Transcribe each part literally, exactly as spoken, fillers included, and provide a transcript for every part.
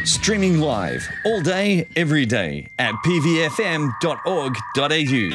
Streaming live all day, every day at p v f m dot org dot a u.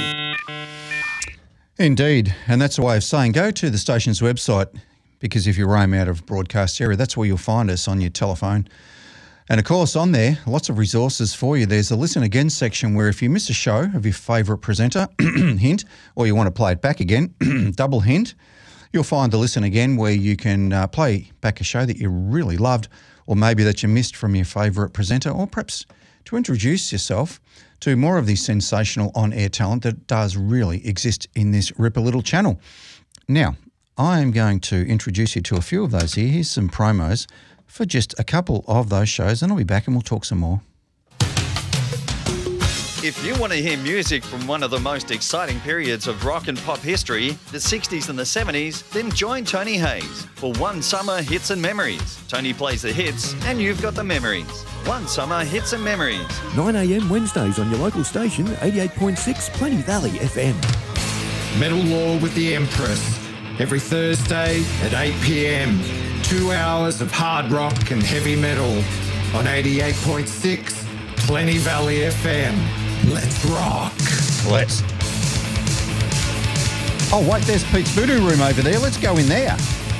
Indeed, and that's a way of saying go to the station's website, because if you roam out of broadcast area, that's where you'll find us on your telephone. And of course, on there, lots of resources for you. There's a listen again section where if you miss a show of your favourite presenter, hint, or you want to play it back again, double hint, you'll find the listen again where you can uh, play back a show that you really loved, or maybe that you missed from your favourite presenter, or perhaps to introduce yourself to more of the sensational on-air talent that does really exist in this Ripper Little channel. Now, I am going to introduce you to a few of those here. Here's some promos for just a couple of those shows, and I'll be back and we'll talk some more. If you want to hear music from one of the most exciting periods of rock and pop history, the sixties and the seventies, then join Tony Hayes for One Summer Hits and Memories. Tony plays the hits and you've got the memories. One Summer Hits and Memories. nine a m Wednesdays on your local station, eighty-eight point six Plenty Valley F M. Metal Law with the Empress, every Thursday at eight p m Two hours of hard rock and heavy metal on eighty-eight point six Plenty Valley F M. Let's rock. Let's. Oh, wait, there's Pete's Voodoo Room over there. Let's go in there.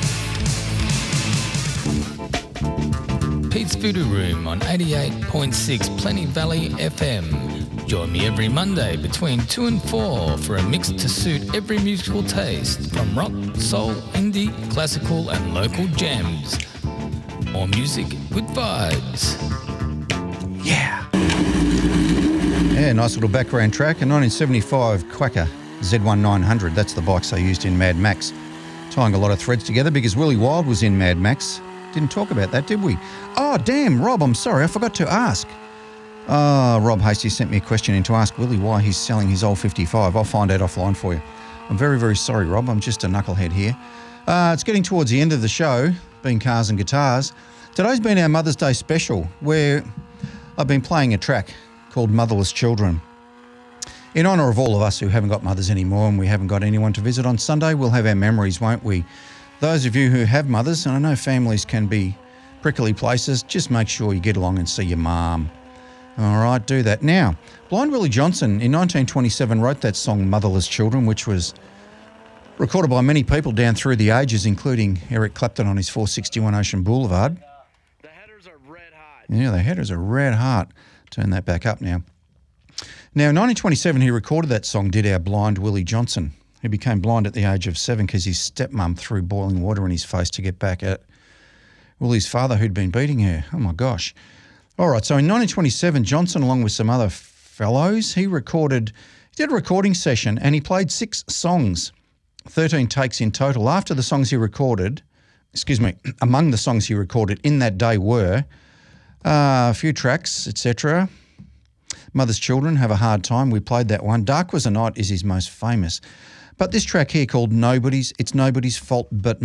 Pete's Voodoo Room on eighty-eight point six Plenty Valley F M. Join me every Monday between two and four for a mix to suit every musical taste, from rock, soul, indie, classical and local jams. More music, good vibes. Yeah. Yeah, nice little background track. A nineteen seventy-five Quacker Z nineteen hundred. That's the bikes they used in Mad Max. Tying a lot of threads together because Willie Wild was in Mad Max. Didn't talk about that, did we? Oh, damn, Rob, I'm sorry. I forgot to ask. Uh, Rob Hasty sent me a question in to ask Willie why he's selling his old fifty-five. I'll find out offline for you. I'm very, very sorry, Rob. I'm just a knucklehead here. Uh, it's getting towards the end of the show, being Cars and Guitars. Today's been our Mother's Day special, where I've been playing a track called Motherless Children. In honour of all of us who haven't got mothers anymore and we haven't got anyone to visit on Sunday, we'll have our memories, won't we? Those of you who have mothers, and I know families can be prickly places, just make sure you get along and see your mum. All right, do that. Now, Blind Willie Johnson in nineteen twenty-seven wrote that song Motherless Children, which was recorded by many people down through the ages, including Eric Clapton on his four sixty-one Ocean Boulevard. The headers are red hot. Yeah, the headers are red hot. Turn that back up now. Now, in nineteen twenty-seven, he recorded that song, did our Blind Willie Johnson. He became blind at the age of seven because his stepmum threw boiling water in his face to get back at Willie's father who'd been beating her. Oh, my gosh. All right, so in nineteen twenty-seven, Johnson, along with some other fellows, he recorded, he did a recording session and he played six songs, thirteen takes in total. After the songs he recorded, excuse me, among the songs he recorded in that day were uh, a few tracks, et cetera. Mother's Children, Have a Hard Time, we played that one. Dark Was a Night is his most famous. But this track here called Nobody's, It's Nobody's Fault But